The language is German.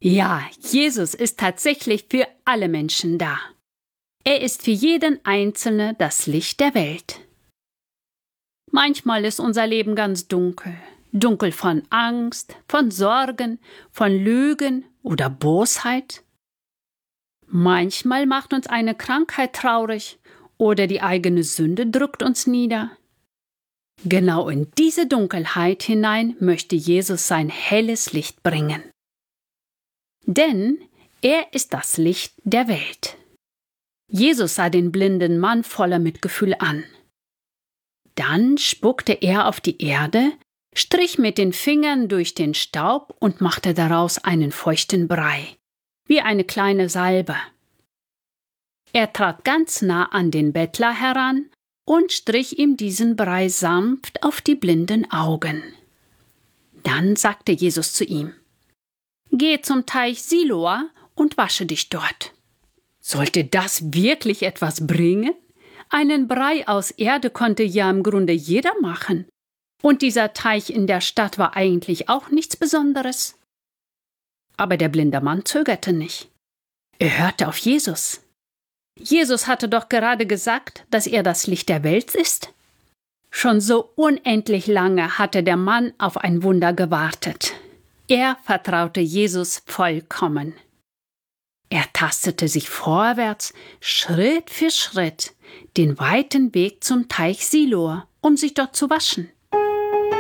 Ja, Jesus ist tatsächlich für alle Menschen da. Er ist für jeden Einzelnen das Licht der Welt. Manchmal ist unser Leben ganz dunkel. Dunkel von Angst, von Sorgen, von Lügen oder Bosheit. Manchmal macht uns eine Krankheit traurig oder die eigene Sünde drückt uns nieder. Genau in diese Dunkelheit hinein möchte Jesus sein helles Licht bringen. Denn er ist das Licht der Welt. Jesus sah den blinden Mann voller Mitgefühl an. Dann spuckte er auf die Erde, strich mit den Fingern durch den Staub und machte daraus einen feuchten Brei, wie eine kleine Salbe. Er trat ganz nah an den Bettler heran und strich ihm diesen Brei sanft auf die blinden Augen. Dann sagte Jesus zu ihm: Geh zum Teich Siloa und wasche dich dort. Sollte das wirklich etwas bringen? Einen Brei aus Erde konnte ja im Grunde jeder machen. Und dieser Teich in der Stadt war eigentlich auch nichts Besonderes. Aber der blinde Mann zögerte nicht. Er hörte auf Jesus. Jesus hatte doch gerade gesagt, dass er das Licht der Welt ist. Schon so unendlich lange hatte der Mann auf ein Wunder gewartet. Er vertraute Jesus vollkommen. Er tastete sich vorwärts, Schritt für Schritt, den weiten Weg zum Teich Siloa, um sich dort zu waschen.